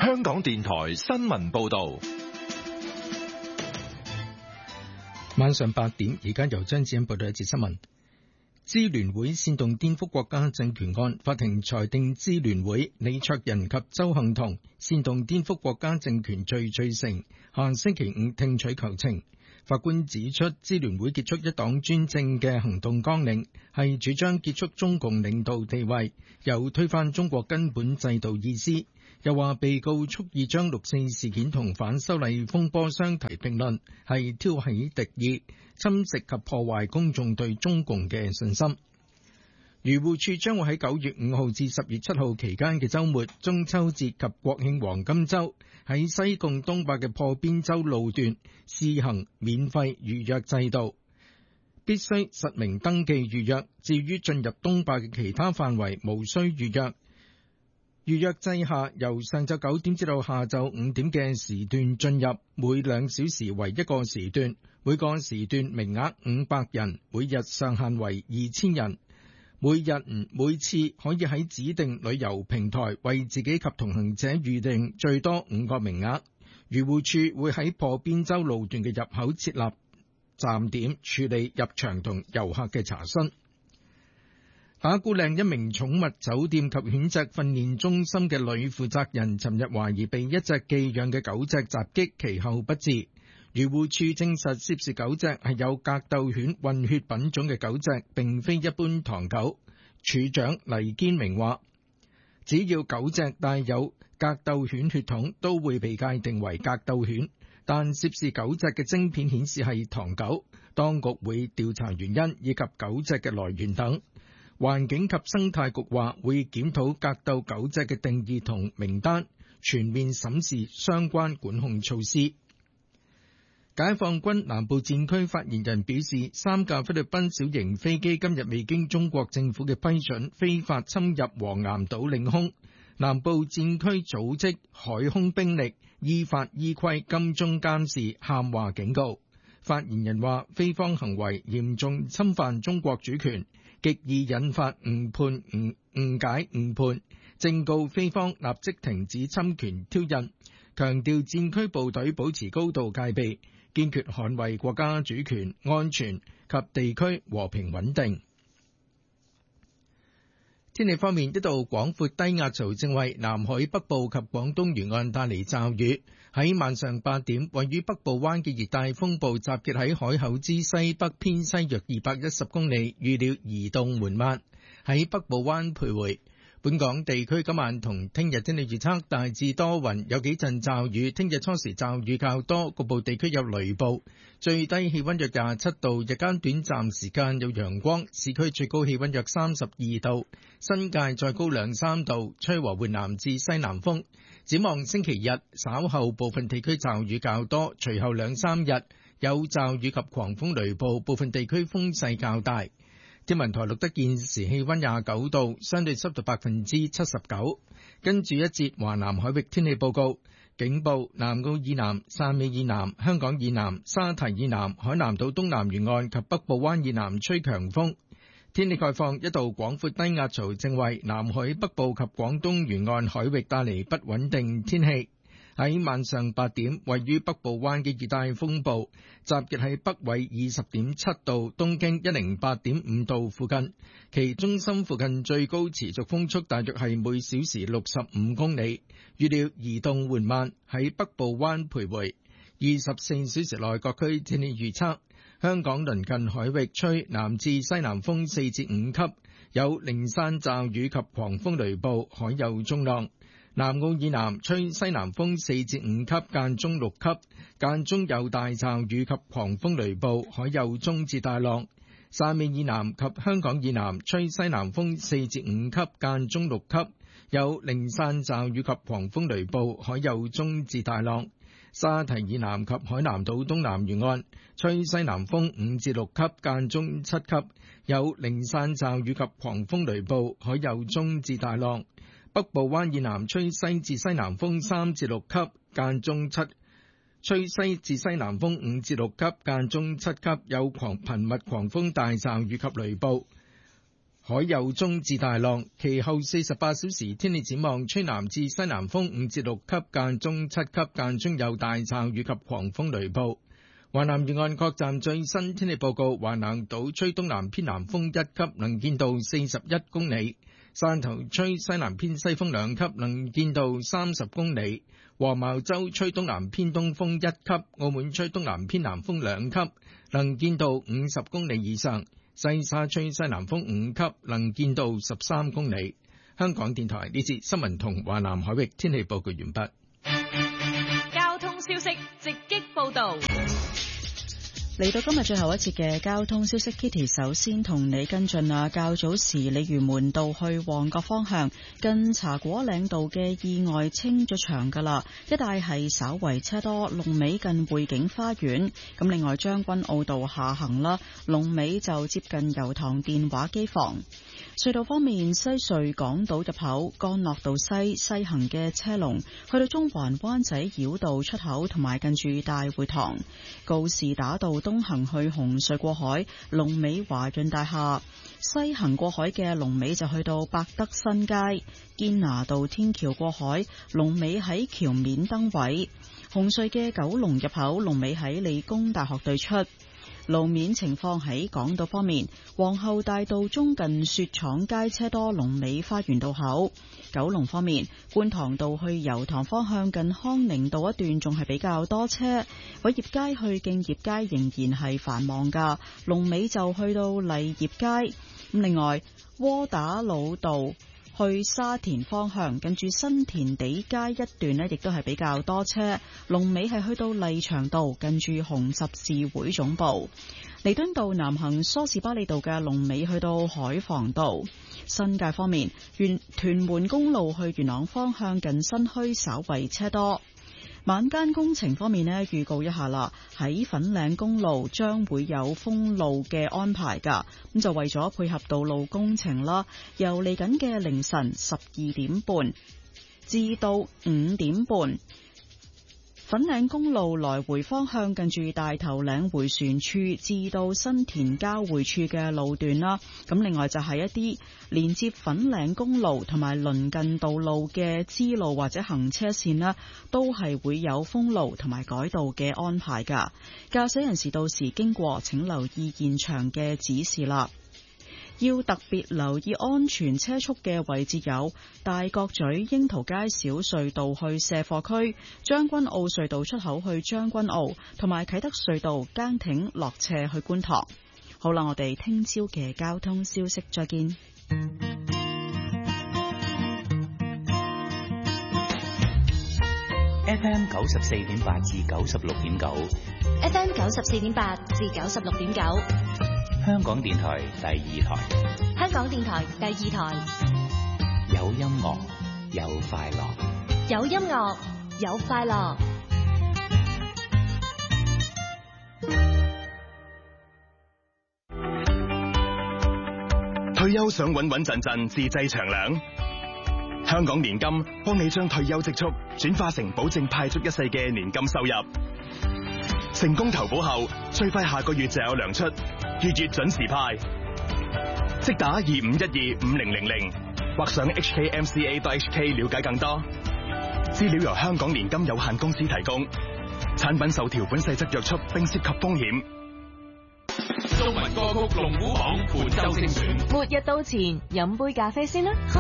香港電台新聞報道。 晚上8點，而家由張子欣報道一節新聞。支聯會煽動顛覆國家政權案，法庭裁定支聯會李卓人及鄒幸彤煽動顛覆國家政權罪罪成，下星期5聽取求情。法官指出，支聯會結束一黨專政嘅行動綱領係主張結束中共領導地位，有推翻中國根本制度意思。又話被告蓄意將六四事件同反修例風波相提並論，係挑起敵意，侵蝕及破壞公眾對中共嘅信心。漁護署將會喺9月5號至10月7號期間嘅週末、中秋節及國慶黃金週，喺西貢東壩嘅破邊洲路段試行免費預約制度，必須實名登記預約。至於進入東壩嘅其他範圍，無需預約。預約制下，由上晝9點至到下晝5點嘅時段進入，每2小時為一個時段，每個時段名額500人，每日上限為2000人。每次可以喺指定旅遊平台為自己及同行者預定最多5個名額。漁護署會喺破邊洲路段嘅入口設立站點，處理入場同遊客嘅查詢。打鼓嶺一名寵物酒店及犬隻訓練中心嘅女負責人，尋日懷疑被一隻寄養嘅狗隻襲擊，其後不治。漁護署證實涉事狗隻係有格鬥犬混血品種嘅狗隻，並非一般唐狗。署長黎堅明話，只要狗隻帶有格鬥犬血統，都會被界定為格鬥犬，但涉事狗隻嘅晶片顯示係唐狗，當局會調查原因以及狗隻嘅來源等。環境及生態局話會檢討格鬥狗隻嘅定義同名單，全面審視相關管控措施。解放軍南部戰區發言人表示，3架菲律賓小型飛機今日未經中國政府嘅批准，非法侵入黃岩島領空。南部戰區組織海空兵力依法依規金鐘監視，喊話警告。發言人話，菲方行為嚴重侵犯中國主權，極易引發誤解誤判，正告菲方立即停止侵權挑釁，強調戰區部隊保持高度戒備，堅決捍衛國家主權、安全及地區和平穩定。天氣方面，一道廣闊低壓槽正為南海北部及廣東沿岸帶嚟驟雨。喺晚上8點，位於北部灣嘅熱帶風暴集結喺海口之西北偏西約210公里，預料移動緩慢，喺北部灣徘徊。本港地區今晚同聽日天氣預測大致多雲，有幾陣驟雨。聽日初時驟雨較多，局部地區有雷暴。最低氣溫約27度，日間短暫時間有陽光。市區最高氣溫約32度，新界再高2-3度，吹和緩南至西南風。展望星期日稍後部分地區驟雨較多，隨後2-3日有驟雨及狂風雷暴，部分地區風勢較大。天文台錄得現時氣溫29度，相對濕度79%。跟住一節華南海域天氣報告，警報：南澳以南、汕尾以南、香港以南、沙堤以南、海南島東南沿岸及北部灣以南吹強風。天氣概況：一道廣闊低壓槽正為南海北部及廣東沿岸海域帶嚟不穩定天氣。喺晚上8點，位於北部灣嘅熱帶風暴集結喺北緯20.7度、東經108.5度附近，其中心附近最高持續風速大約係每小時65公里，預料移動緩慢，喺北部灣徘徊。24小時內各區天氣預測：香港鄰近海域吹南至西南風4至5級，有零散驟雨及狂風雷暴，海有中浪。南澳以南吹西南風4至5級，間中6級，間中有大驟雨及狂風雷暴，海有中至大浪。汕尾以南及香港以南吹西南風4至5級，間中6級，有零散驟雨及狂風雷暴，海有中至大浪。沙堤以南及海南島東南沿岸吹西南風5至6級，間中7級，有零散驟雨及狂風雷暴，海有中至大浪。北部灣以南吹西至西南風3至6級，間中吹西至西南風5至6級，間中7級，有頻密狂風大驟雨及雷暴。 海有中至大浪。其後48小時天氣展望，吹南至西南風5至6級，間中7級，間中有大驟雨及狂風雷暴。華南沿岸各站最新天氣報告：華南島吹東南偏南風1級，能見度41公里；汕頭吹西南偏西風2級，能見度30公里；黃茅洲吹東南偏東風1級，澳門吹東南偏南風2級，能見度50公里以上；西沙吹西南風5級，能見度13公里。香港電台呢節新聞同華南海域天氣報告完畢。 交通消息直擊報道。 嚟到今日最後一節嘅交通消息 ，Kitty 首先同你跟進啊。較早時鯉魚門道去旺角方向近茶果嶺道嘅意外清咗場噶啦，一帶係稍為車多，龍尾近匯景花園。咁另外將軍澳道下行啦，龍尾就接近油塘電話機房。隧道方面，西隧港島入口干諾道西行嘅車龍去到中環灣仔繞道出口，同埋近住大會堂。告士打道東行去紅隧過海，龍尾華潤大廈；西行過海嘅龍尾就去到百德新街。堅拿道天橋過海，龍尾喺橋面燈位。紅隧嘅九龍入口龍尾喺理工大學對出。路面情況喺港島方面，皇后大道中近雪廠街車多，龍尾花園道口。九龍方面，觀塘道去油塘方向近康寧道一段仲係比較多車，偉業街去敬業街仍然係繁忙噶，龍尾就去到麗業街。另外，窩打老道去沙田方向近住新田地街一段呢，亦都係比較多車，龍尾係去到麗翔道近住紅十字會總部。彌敦道南行梳士巴利道嘅龍尾去到海防道。新界方面，屯門公路去元朗方向近新墟稍為車多。晚間工程方面呢，預告一下啦，喺粉嶺公路將會有封路嘅安排㗎，咁就為咗配合道路工程啦，由嚟緊嘅凌晨12點半至到5點半，粉嶺公路來回方向近住大頭嶺迴旋處至到新田交匯處嘅路段啦，咁另外就係一啲連接粉嶺公路同埋鄰近道路嘅支路或者行車線啦，都係會有封路同埋改道嘅安排噶。駕駛人士到時經過，請留意現場嘅指示啦。要特別留意安全車速嘅位置有大角咀櫻桃街小隧道去卸貨區、將軍澳隧道出口去將軍澳，同埋啟德隧道崗亭落斜去觀塘。好啦，我哋聽朝嘅交通消息再見。 FM 94.8至96.9 FM 94.8至96.9， 香港電台第二台。 香港電台第二台， 有音樂，有快樂。 有音樂，有快樂。 退休想穩穩陣陣自製長糧，香港年金幫你將退休積蓄轉化成保證派足一世嘅年金收入。成功投保後，最快下個月就有糧出，月月準時派。即打25125000或上 hkmca.hk 了解更多。資料由香港年金有限公司提供，產品受條款細則約束並涉及風險。 中文歌曲龍虎榜本周精選， 末日到前，飲杯咖啡先啦。